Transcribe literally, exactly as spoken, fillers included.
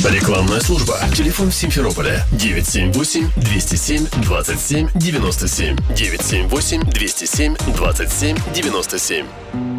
Рекламная служба. Телефон в Симферополе девять семь восемь двести семь двадцать семь девяносто семь. девять семь восемь двести семь двадцать семь девяносто семь.